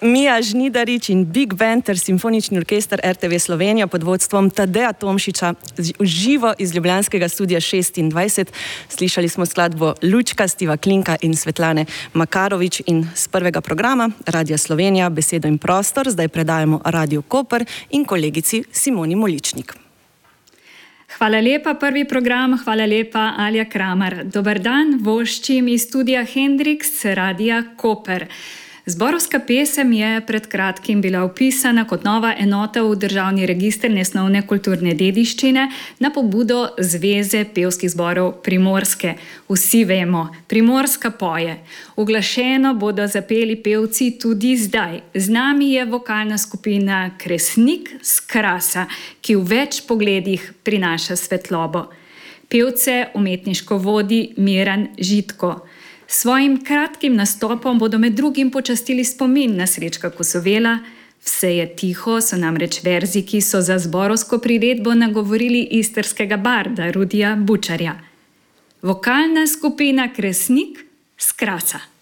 Mija Žnidarič in Big Band ter Simfonični orkester RTV Slovenija pod vodstvom Tadeja Tomšiča živo iz ljubljanskega studia 26. Slišali smo skladbo Lučka, Stiva Klinka in Svetlane Makarovič in z prvega programa Radia Slovenija Besedo in prostor zdaj predajamo Radio Koper in kolegici Simoni Moličnik. Hvala lepa, prvi program, hvala lepa, Alja Kramer. Dober dan, voščim iz studia Hendrix, Radia Koper. Zborovska pesem je pred kratkim bila vpisana kot nova enota v Državni register nesnovne kulturne dediščine na pobudo Zveze pevskih zborov Primorske. Vsi vemo, Primorska poje. Uglašeno bodo zapeli pevci tudi zdaj. Z nami je vokalna skupina Kresnik s Krasa, ki v več pogledih prinaša svetlobo. Pevce umetniško vodi Miran Žitko. Svojim kratkim nastopom bodo med drugim počastili spomin na Srečka Kosovela. Vse je tiho so namreč verzi, ki so za zborovsko priredbo nagovorili istrskega barda Rudija Bučarja. Vokalna skupina Kresnik s Krasa.